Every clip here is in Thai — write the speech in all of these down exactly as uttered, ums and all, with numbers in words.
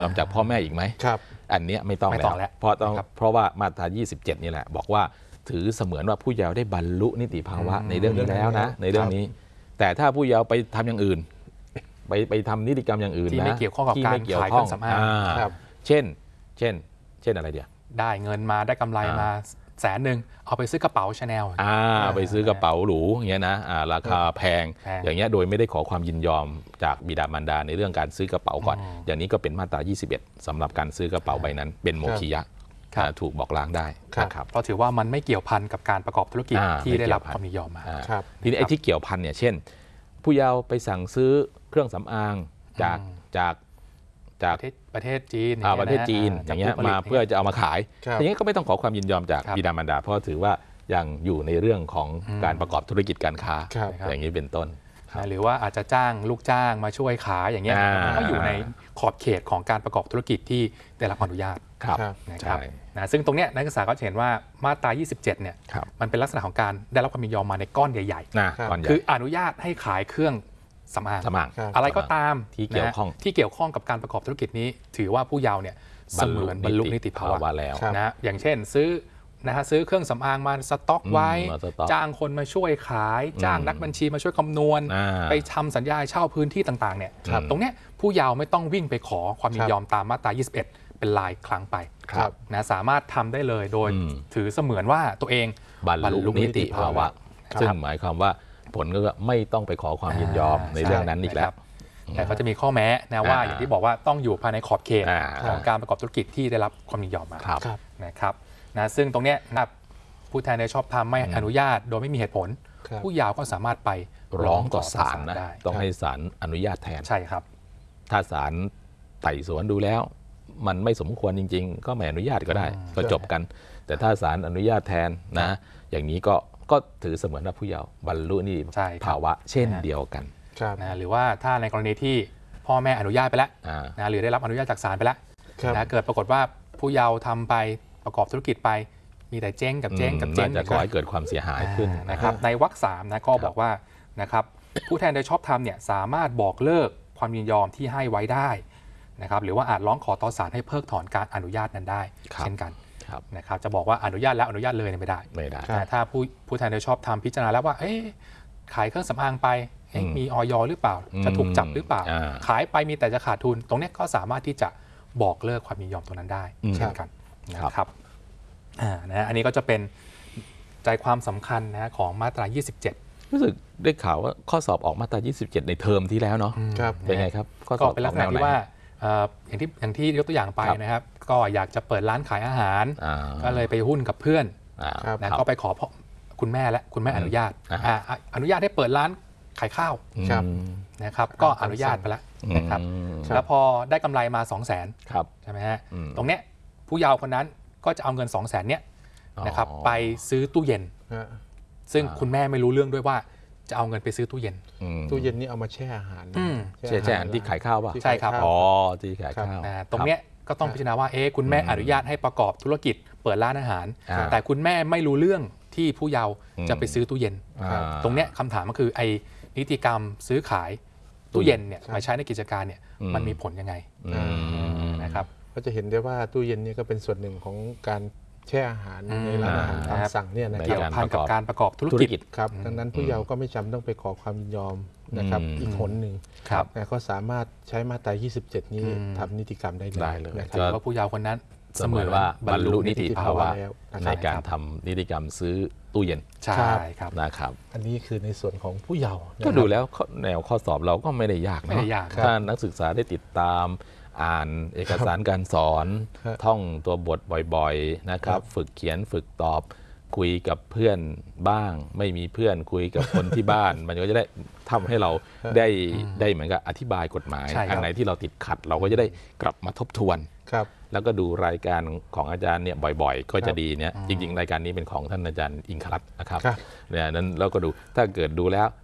นอกจากพ่อแม่อีกไหมครับอันนี้ไม่ต้องแล้วเพราะต้องเพราะว่ามาตรายี่สิบเจ็ดนี่แหละบอกว่าถือเสมือนว่าผู้เยาว์ได้บรรลุนิติภาวะในเรื่องนี้แล้วนะในเรื่องนี้แต่ถ้าผู้เยาว์ไปทำอย่างอื่นไปไปทำนิติกรรมอย่างอื่นนะที่ไม่เกี่ยวข้องกับการขายเครื่องสำอางเช่นเช่นเช่นอะไรเดียวได้เงินมาได้กำไรมาแสนหนึ่งเอาไปซื้อกระเป๋าชาแนลอ่าไปซื้อกระเป๋าหรูอย่างเงี้ยนะอ่าราคาแพงอย่างเงี้ยโดยไม่ได้ขอความยินยอมจากบิดามารดาในเรื่องการซื้อกระเป๋าก่อนอย่างนี้ก็เป็นมาตรายี่สิบเอ็ดสำหรับการซื้อกระเป๋าใบนั้นเป็นโมฆิยะถูกบอกล้างได้ครับเพราะถือว่ามันไม่เกี่ยวพันกับการประกอบธุรกิจที่ได้รับความยินยอมมาทีนี้ไอ้ที่เกี่ยวพันเนี่ยเช่นผู้เยาว์ไปสั่งซื้อเครื่องสำอางจากจากจากประเทศจีนประเทศจีนอย่างเงี้ยมาเพื่อจะเอามาขายอย่างเงี้ยก็ไม่ต้องขอความยินยอมจากบิดามารดาเพราะถือว่ายังอยู่ในเรื่องของการประกอบธุรกิจการค้าอย่างนี้เป็นต้นหรือว่าอาจจะจ้างลูกจ้างมาช่วยขายอย่างเงี้ยก็อยู่ในขอบเขตของการประกอบธุรกิจที่ได้รับอนุญาตนะครับนะซึ่งตรงเนี้ยนักศึกษาก็เห็นว่ามาตรายี่สิบเจ็ดเนี่ยมันเป็นลักษณะของการได้รับความยินยอมมาในก้อนใหญ่ๆคืออนุญาตให้ขายเครื่องสำอางอะไรก็ตามที่เกี่ยวข้องที่เกี่ยวข้องกับการประกอบธุรกิจนี้ถือว่าผู้เยาว์เนี่ยเสมือนบรรลุนิติภาวะแล้วนะอย่างเช่นซื้อนะฮะซื้อเครื่องสำอางมาสต็อกไว้จ้างคนมาช่วยขายจ้างนักบัญชีมาช่วยคำนวณไปทำสัญญาเช่าพื้นที่ต่างๆเนี่ยตรงเนี้ยผู้เยาว์ไม่ต้องวิ่งไปขอความยินยอมตามมาตรายี่สิบเอ็ดเป็นลายครั้งไปนะสามารถทำได้เลยโดยถือเสมือนว่าตัวเองบรรลุนิติภาวะซึ่งหมายความว่าผลก็ไม่ต้องไปขอความยินยอมในเรื่องนั้นอีกแล้วแต่เขาจะมีข้อแม้นะว่าอย่างที่บอกว่าต้องอยู่ภายในขอบเขตของการประกอบธุรกิจที่ได้รับความยินยอมมานะครับนะซึ่งตรงนี้นะผู้แทนในชอบธรรมไม่อนุญาตโดยไม่มีเหตุผลผู้เยาว์ก็สามารถไปร้องต่อศาลนะต้องให้ศาลอนุญาตแทนใช่ครับถ้าศาลไต่สวนดูแล้วมันไม่สมควรจริงๆก็ไม่อนุญาตก็ได้ก็จบกันแต่ถ้าศาลอนุญาตแทนนะอย่างนี้ก็ก็ถือเสมือนว่าผู้เยาว์บรรลุนิติภาวะเช่นเดียวกันนะหรือว่าถ้าในกรณีที่พ่อแม่อนุญาตไปแล้วนะหรือได้รับอนุญาตจากศาลไปแล้วนะเกิดปรากฏว่าผู้เยาว์ทำไปประกอบธุรกิจไปมีแต่เจ๊งกับเจ๊งกับเจ๊งจะก่อให้เกิดความเสียหายขึ้นนะครับในวรรคสามนะก็บอกว่านะครับผู้แทนโดยชอบธรรมเนี่ยสามารถบอกเลิกความยินยอมที่ให้ไว้ได้นะครับหรือว่าอาจร้องขอต่อศาลให้เพิกถอนการอนุญาตนั้นได้เช่นกันนะครับจะบอกว่าอนุญาตแล้วอนุญาตเลยไม่ได้ไม่ได้แต่ถ้าผู้ผู้แทนโดยชอบธรรมพิจารณาแล้วว่าเอ๊ะขายเครื่องสำอางไปมีอย.หรือเปล่าจะถูกจับหรือเปล่าขายไปมีแต่จะขาดทุนตรงนี้ก็สามารถที่จะบอกเลิกความยินยอมตรงนั้นได้เช่นกันนะครับนะอันนี้ก็จะเป็นใจความสำคัญนะของมาตรายี่สิบเจ็ดรู้สึกได้ข่าวว่าข้อสอบออกมาตรายี่สิบเจ็ดในเทอมที่แล้วเนาะเป็นไงครับก็เป็นลักษณะที่ว่าอย่างที่อย่างที่ยกตัวอย่างไปนะครับก็อยากจะเปิดร้านขายอาหารก็เลยไปหุ้นกับเพื่อนนะก็ไปขอคุณแม่และคุณแม่อนุญาตอนุญาตให้เปิดร้านขายข้าวนะครับก็อนุญาตไปแล้วนะครับแล้วพอได้กำไรมาสองแสนใช่ไหมฮะตรงเนี้ยผู้เยาว์คนนั้นก็จะเอาเงินสองแสนเนี้ยนะครับไปซื้อตู้เย็นซึ่งคุณแม่ไม่รู้เรื่องด้วยว่าจะเอาเงินไปซื้อตู้เย็นตู้เย็นนี่เอามาแช่อาหารแช่อาหารที่ขายข้าวป่ะใช่ครับอ๋อที่ขายข้าวตรงเนี้ยก็ต้องพิจารณาว่าเอ๊ะคุณแม่อนุญาตให้ประกอบธุรกิจเปิดร้านอาหารแต่คุณแม่ไม่รู้เรื่องที่ผู้เยาว์จะไปซื้อตู้เย็นตรงเนี้ยคำถามก็คือไอ้นิติกรรมซื้อขายตู้เย็นเนี่ยมาใช้ในกิจการเนี่ยมันมีผลยังไงนะครับก็จะเห็นได้ว่าตู้เย็นนี่ก็เป็นส่วนหนึ่งของการแช่อาหารในร้านอาหารตามสั่งเนี่ยนะครับเกี่ยวพันกับการประกอบธุรกิจครับดังนั้นผู้เยาว์ก็ไม่จำต้องไปขอความยินยอมนะครับอีกคนหนึ่งแต่ก็สามารถใช้มาตรายี่สิบเจ็ดนี้ทำนิติกรรมได้เลยนะครับว่าผู้เยาว์คนนั้นเสมือนว่าบรรลุนิติภาวะในการทำนิติกรรมซื้อตู้เย็นใช่ครับนะครับอันนี้คือในส่วนของผู้เยาว์ก็ดูแล้วแนวข้อสอบเราก็ไม่ได้ยากนะถ้านักศึกษาได้ติดตามอ่านเอกสารการสอนท่องตัวบทบ่อยๆนะครับฝึกเขียนฝึกตอบคุยกับเพื่อนบ้างไม่มีเพื่อนคุยกับคนที่บ้าน มันก็จะได้ทำให้เราได้ได้เหมือนกับอธิบายกฎหมายอันไหนที่เราติดขัดเราก็จะได้กลับมาทบทวนแล้วก็ดูรายการของอาจารย์เนี่ยบ่อยๆก็จะดีเนี่ยจริงๆรายการนี้เป็นของท่านอาจารย์อิงครัตน์นะครับเนี่ยนั้นเราก็ดูถ้าเกิดดูแล้ว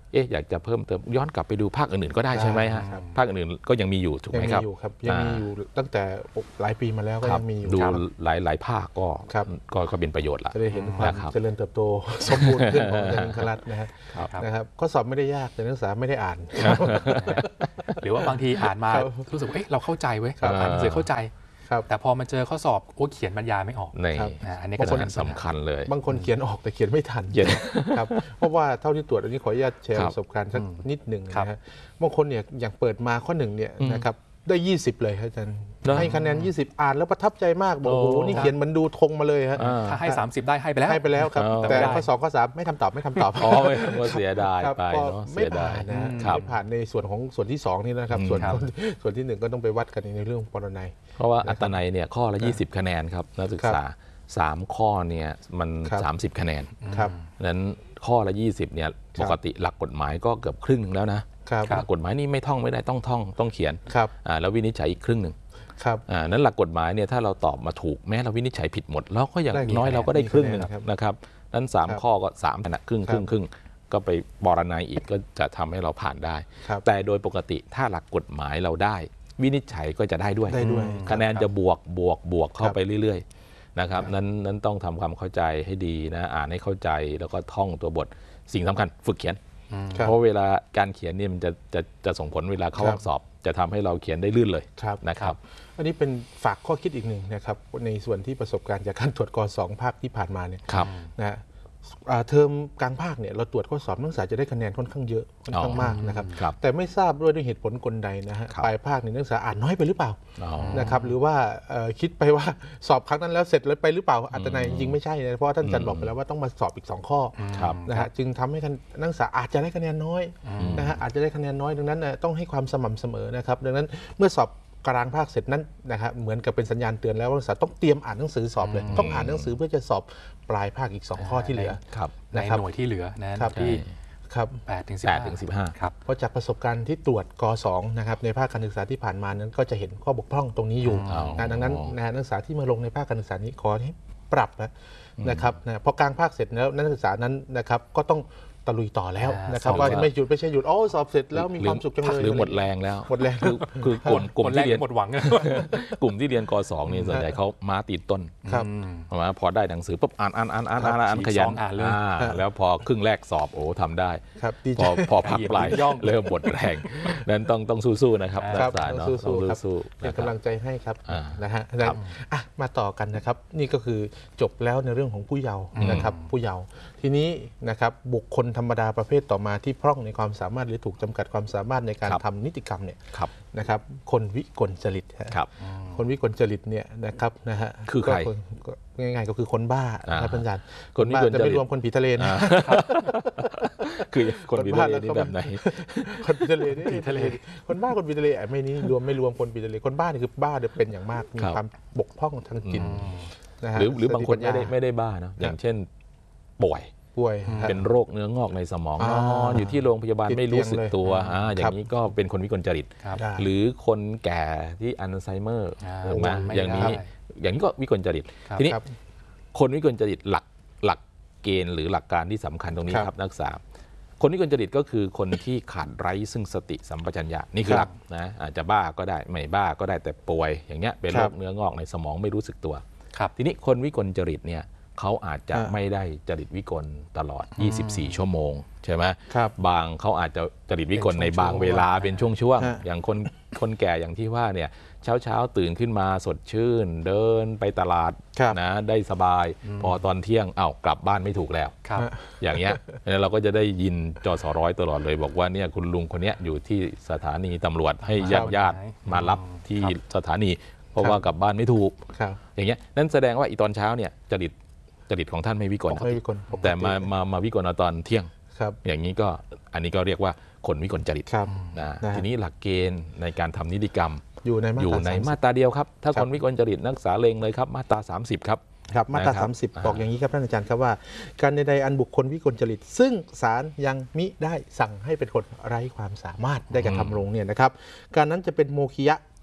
เอ๊ะอยากจะเพิ่มเติมย้อนกลับไปดูภาคอื่นๆก็ได้ใช่ไหมฮะภาคอื่นๆก็ยังมีอยู่ถูกไหมครับยังมีอยู่ครับยังมีอยู่ตั้งแต่หลายปีมาแล้วก็ยังมีอยู่ดูหลายหลายภาคก็ก็เป็นประโยชน์ละจะได้เห็นความเจริญเติบโตสมบูรณ์ขึ้นของจันทรัตน์นะฮะนะครับข้อสอบไม่ได้ยากแต่นักศึกษาไม่ได้อ่านหรือว่าบางทีอ่านมารู้สึกว่าเอ๊ะเราเข้าใจเว้ยอ่านหนังสือเข้าใจแต่พอมาเจอข้อสอบโอ้เขียนบรรยายไม่ออกอันนี้ก็สำคัญเลยบางคนเขียนออกแต่เขียนไม่ทันครับเพราะว่าเท่าที่ตรวจอันนี้ขออนุญาตแชร์ประสบการณ์สักนิดหนึ่งนะฮะบางคนเนี่ยอย่างเปิดมาข้อหนึ่งเนี่ยนะครับได้ยี่สิบเลยครับอาจารย์ให้คะแนนยี่สิบอ่านแล้วประทับใจมากบอกโอ้โหนี่เขียนมันดูธงมาเลยฮะถ้าให้สามสิบได้ให้ไปแล้วให้ไปแล้วครับแต่ข้อสองข้อสามไม่ทำตอบไม่ทำตอบอ๋อไม่เสียดายไปเนาะไม่ผ่านนะไม่ผ่านในส่วนของส่วนที่สองนี่นะครับส่วนส่วนที่หนึ่งก็ต้องไปวัดกันในเรื่องปรนัยเพราะว่าอัตนัยเนี่ยข้อละยี่สิบคะแนนครับนักศึกษาสามข้อเนี่ยมันสามสิบคะแนนครับนั้นข้อละยี่สิบเนี่ยปกติหลักกฎหมายก็เกือบครึ่งนึงแล้วนะหลักกฎหมายนี่ไม่ท่องไม่ได้ต้องท่องต้องเขียนแล้ววินิจฉัยอีกครึ่งหนึ่งนั้นหลักกฎหมายเนี่ยถ้าเราตอบมาถูกแม้เราวินิจฉัยผิดหมดเราก็อย่างน้อยเราก็ได้ครึ่งนึงนะครับนั้นสามข้อก็สามขนาดครึ่งครึ่งครึ่งก็ไปปรนัยอีกก็จะทำให้เราผ่านได้แต่โดยปกติถ้าหลักกฎหมายเราได้วินิจฉัยก็จะได้ด้วยคะแนนจะบวกบวกบวกเข้าไปเรื่อยๆนะครับนั้นนั้นต้องทำความเข้าใจให้ดีนะอ่านให้เข้าใจแล้วก็ท่องตัวบทสิ่งสำคัญฝึกเขียนเพราะเวลาการเขียนเนี่ยมันจะจะจะส่งผลเวลาเข้าห้องสอบจะทำให้เราเขียนได้ลื่นเลยนะครับอันนี้เป็นฝากข้อคิดอีกหนึ่งนะครับในส่วนที่ประสบการณ์จากการตรวจก.สองภาคที่ผ่านมาเนี่ยนะเทอมกลางภาคเนี่ยเราตรวจข้อสอบนักศึกษาจะได้คะแนนค่อนข้างเยอะค่อนข้างมากนะครับแต่ไม่ทราบด้วยด้วยเหตุผลกลใดนะฮะปลายภาคเนี่ยนักศึกษาอ่านน้อยไปหรือเปล่านะครับหรือว่าคิดไปว่าสอบครั้งนั้นแล้วเสร็จแล้วไปหรือเปล่าอัตนัยจริงไม่ใช่นะเพราะท่านอาจารย์บอกไปแล้วว่าต้องมาสอบอีกสองข้อนะฮะจึงทำให้นักศึกษาอาจจะได้คะแนนน้อยนะฮะอาจจะได้คะแนนน้อยดังนั้นต้องให้ความสม่ำเสมอนะครับดังนั้นเมื่อสอบกลางภาคเสร็จนั้นนะครับเหมือนกับเป็นสัญญาณเตือนแล้วว่านักศึกษาต้องเตรียมอ่านหนังสือสอบเลยต้องอ่านหนังสือเพื่อจะสอบปลายภาคอีกสองข้อที่เหลือในหน่วยที่เหลือนะครับที่ครับแปดถึงสิบห้าครับเพราะจากประสบการณ์ที่ตรวจก.สองนะครับในภาคการศึกษาที่ผ่านมานั้นก็จะเห็นข้อบกพร่องตรงนี้อยู่ดังนั้นนักศึกษาที่มาลงในภาคการศึกษานี้ขอให้ปรับนะครับนะพอกลางภาคเสร็จแล้วนักศึกษานั้นนะครับก็ต้องตะลุยต่อแล้วนะครับว่าไม่หยุดไม่ใช่หยุดโอ้สอบเสร็จแล้วมีความสุขจังเลยหรือหมดแรงแล้วหมดแรงคือคือกลุ่มกลุ่มที่เรียนหมดหวังกลุ่มที่เรียนก.สองนี่ส่วนใหญ่เขาม้าตีต้นครับมาพอได้หนังสือปุ๊บอ่านอ่านอ่านอ่านอ่านขยันอ่านเลยแล้วพอครึ่งแรกสอบโอ้ทำได้พอพอพักปลายเริ่มหมดแรงนั้นต้องต้องสู้ๆนะครับนักศึกษาเนาะต้องสู้ๆเป็นกำลังใจให้ครับนะฮะอ่ะมาต่อกันนะครับนี่ก็คือจบแล้วในเรื่องของผู้เยาว์นะครับผู้เยาว์ทีนี้นะครับบุคคลธรรมดาประเภทต่อมาที่พร่องในความสามารถหรือถูกจำกัดความสามารถในการทำนิติกรรมเนี่ยนะครับคนวิกลจริตคนวิกลจริตเนี่ยนะครับนะฮะคือใครง่ายๆก็คือคนบ้าครับอาจารย์คนบ้าจะไม่รวมคนผีทะเลนะคือคนผีทะเลนี่แบบไหนคนผีทะเลนี่ผีทะเลคนบ้าคนผีทะเลไม่นี้รวมไม่รวมคนผีทะเลคนบ้านี่คือบ้าเป็นอย่างมากมีความบกพร่องทางจิตนะฮะหรือหรือบางคนไม่ได้ไม่ได้บ้านะอย่างเช่นป่วยป่วยเป็นโรคเนื้องอกในสมองนอนอยู่ที่โรงพยาบาลไม่รู้สึกตัวอย่างนี้ก็เป็นคนวิกลจริตหรือคนแก่ที่อัลไซเมอร์ถูกไหมอย่างนี้อย่างนี้ก็วิกลจริตทีนี้คนวิกลจริตหลักหลักเกณฑ์หรือหลักการที่สำคัญตรงนี้ครับนักศึกษาคนวิกลจริตก็คือคนที่ขาดไร้ซึ่งสติสัมปชัญญะนี่คือหลักนะอาจจะบ้าก็ได้ไม่บ้าก็ได้แต่ป่วยอย่างเงี้ยเป็นโรคเนื้องอกในสมองไม่รู้สึกตัวทีนี้คนวิกลจริตเนี่ยเขาอาจจะไม่ได้จริตวิกลตลอดยี่สิบสี่ชั่วโมงใช่ไหมบางเขาอาจจะจริตวิกลในบางเวลาเป็นช่วงๆอย่างคนคนแก่อย่างที่ว่าเนี่ยเช้าเช้าตื่นขึ้นมาสดชื่นเดินไปตลาดนะได้สบายพอตอนเที่ยงเอ้ากลับบ้านไม่ถูกแล้วอย่างเงี้ยเราก็จะได้ยินจสร้อยตลอดเลยบอกว่าเนี่ยคุณลุงคนนี้อยู่ที่สถานีตำรวจให้ญาติญาติมารับที่สถานีเพราะว่ากลับบ้านไม่ถูกอย่างเงี้ยนั่นแสดงว่าอีตอนเช้าเนี่ยจริตจริตของท่านไม่วิกลแต่มามามาวิกลตอนเที่ยงอย่างนี้ก็อันนี้ก็เรียกว่าคนวิกลจริตนะทีนี้หลักเกณฑ์ในการทำนิติกรรมอยู่ในอยู่ในมาตราเดียวครับถ้าคนวิกลจริตนักศึกษาเลงเลยครับมาตราสามสิบครับครับมาตราสามสิบบอกอย่างนี้ครับท่านอาจารย์ครับว่าการใดๆอันบุคคลวิกลจริตซึ่งศาลยังมิได้สั่งให้เป็นคนไร้ความสามารถได้กระทำลงเนี่ยนะครับการนั้นจะเป็นโมฆิยะ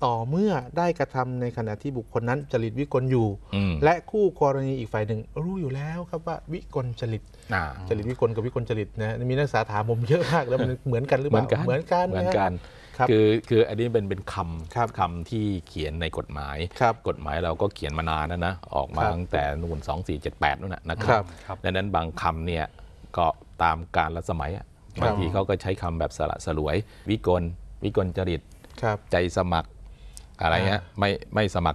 ต่อเมื่อได้กระทำในขณะที่บุคคลนั้นจริตวิกลอยู่อืมและคู่กรณีอีกฝ่ายหนึ่งรู้อยู่แล้วครับว่าวิกลจริตอ่าจริตวิกลกับวิกลจริตนะมีนักศึกษาถามผมเยอะมากแล้วมันเหมือนกันหรือเปเหมืล่าอนกันเหมือนกันเหมือนนะกันครับคือคืออันนี้เป็นเป็นคครับำคำที่เขียนในกฎหมายครับกฎหมายเราก็เขียนมานานแล้วนะออกมาครับตั้งแต่นู่นสองสี่เจ็ดแปดนู่นนะนะคครัรับครับดังนั้นบางคำเนี่ยก็ตามการละสมัยอะครับบางทีเขาก็ใช้คำแบบสละสลวย วิกลวิกลจริตครับใจสมัครอะไรเงี้ยไม่ไม่สมัคร